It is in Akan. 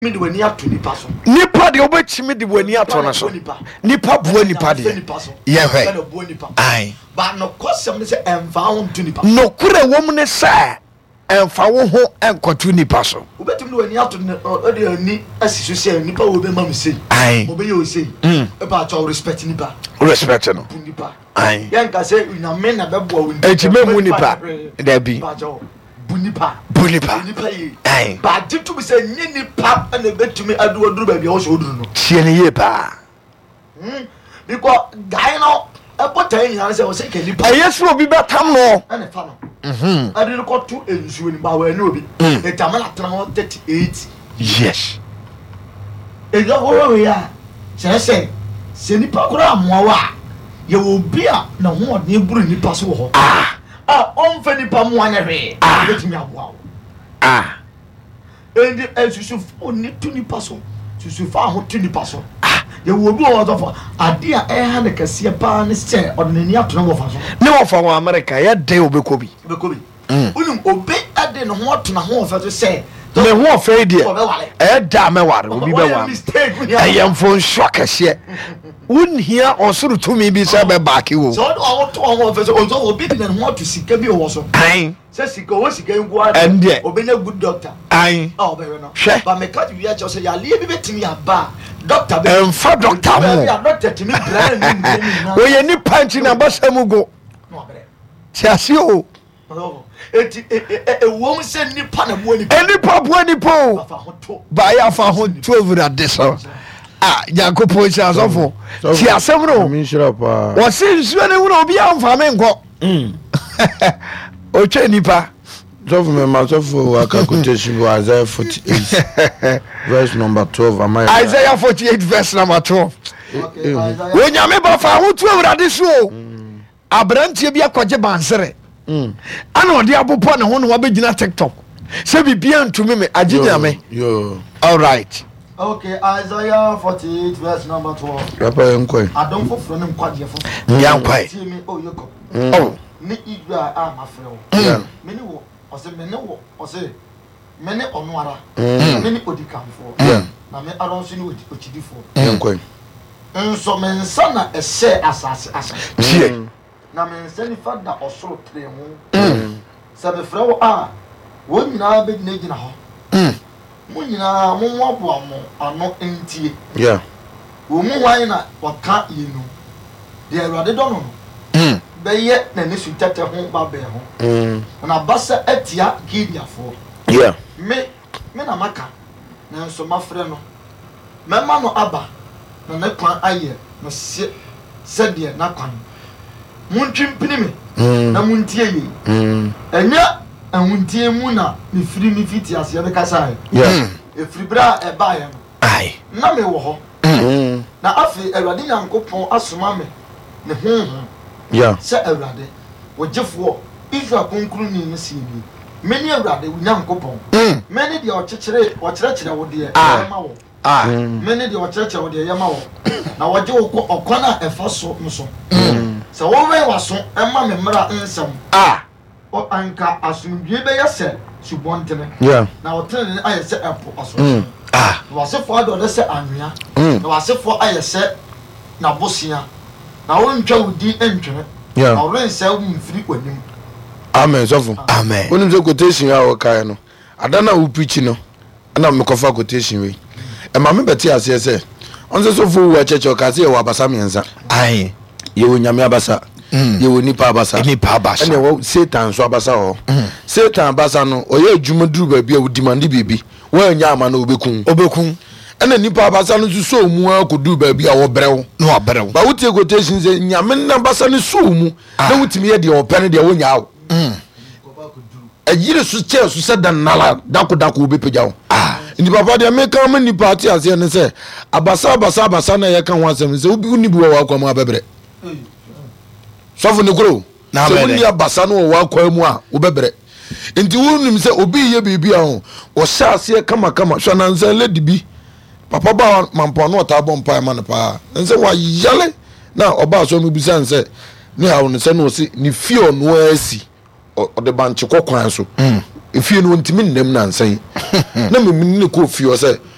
me the when you have to nipa so nipa de obetimi de wani ato na so nipa buo nipa de ye hwe ai but no cause me say emfa ho to nipa no kure wom ne sa emfa wo ho enkoto nipa so obetimi de wani ato de ani asiso say nipa wo be ma me say obe ye o say e ba cho respect nipa no nipa ai yanka say na me na be bo wo ejime mu nipa da bi bunipa yi ai ba ditu bi say nyi nipa na betumi adu oduru ba bia wo so oduru no tie ne ye pa because guy no ebo tan yan say o say ke nipa ayesu obi betam no na fa no adu ko to ensuo ni ba wa ni obi e tamala tran 38 yes e go wo ya say nipa kura amoa wa ye obi a na ho odne buru nipa so ho on fe nipa mo anyare betimi aboa endi esusu fo ni tu nipa so susu fa ho tu nipa so ye wo bi o to ade a ha ne kase pa ne se odnani atona wo fa so ne wo fa wo America ye de obekobi unim obi ade no ho atona ho fa so se me ho fa de e da me ware obi be wa e yemfo nso kase unhia osuru tumi bi se be baaki wo so o to ho fa so obi bi na ho to sika bi wo so ai se sika wo sika ngwa obi na good doctor ai be no ba me ka bi ya cho se ya le bi betimi aba doctor be emfa doctor mo ya doctor timi brand ni wo ye ni panchi na basamugo no bre tiasi o eti wo se nipa na bo nipa nipa bo nipa ba ya fa ho 12 na deso Jacopo is asofo ti asem no mi shira pa wo se nsuo ne wona obi amfa me nko o twa nipa Sofo me masofo aka quotation bo Isaiah 48 verse number 12 Isaiah 48 verse number 12 wo nyame ba fa ho 12 rade so abrantie bi akoje bansere ana odi abopo ne ho no wabegina TikTok se bibia ntumi me agigina me yo all right. Okay, Isaiah 48 verse number 12. Papa enkwai. Adon foforo ne nkwaje fofo. Yankwai. Ti mi o yeko. Oh. Ni igba a mafreo. Me ni wo, o se me ne wo, o se me ne onu ara. Me ni odikamfo. Na me aron so ni ochidifo. Yankwai. Nso me nsa na ehye asase. Tie. Na me nsa ni fada osoro tre ho. Se me freo a wo nyina be gina ho. Munyina mo aboa mo ano entie wo mu wan na waka yenu de awade do no be ye na ne su tete ho ba be ho na basa atia gidiafo me na maka na nso mafre no mema no aba na ne kwan aye no se de na kwan muntwimpini me na muntie yi enya ahuntie mu na me firi mi fiti ase ya kasa e firi bra e ba ya ai na me wo ho na afi awade yankopon asoma me ne ho se awade wo jefo Israel konkuru ni ne si bi me ni awade wo yankopon me ni de o kyekere wo de e ma wo me ni de o kyekere wo de e ma wo na wo je wo okona e fa so nso se wo we waso e ma me mra nsam o anka asumdue be yese subontene na wotene ayese epo aso na wasefo ado de se anwea na wasefo ayese na bosia na wontwa wudi entwene na worense mfiri kwanim amen sofo amen onim se quotation ya wo kai no adana wo preach no na me kofa quotation we e ma me beti ase se onse sofo wo cheche o ka se wo abasa miensa ai ye wo nyame abasa ye wo nipa abasa ene wo Satan so abasa ho Satan abasa no oye adwuma duru ba bia wo demand bibi wo anya ama na obekun ene nipa abasa no so mu akodu ba bia wo brew no abrew ba wo tie quotation se nyame na abasa no so mu na wutimi ye de opene de wo nya wo ayire so che so se dan nala dako obepeja wo ndi papa de me kan mani party ase ne se abasa na ye kan ho asem se obi uni bi wo akwa abebre sofo ne kuro na woni abasa no wo akwa mu a obebre nti wonim se obi ye bibi a ho wo sha ase kama so na nse lady bi papa ba mampo no ta bo mpa ma ne pa nse wa yale na oba so me bisa nse ni ha no se no si ni fio no asi o de banche kokwan so efie no ntimi nnem na nsen na me ne ko fio se